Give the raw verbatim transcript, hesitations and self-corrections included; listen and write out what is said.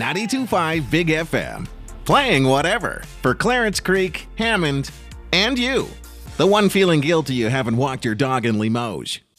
ninety-two point five Big F M. Playing whatever for Clarence Creek, Hammond, and you. The one feeling guilty you haven't walked your dog in Limoges.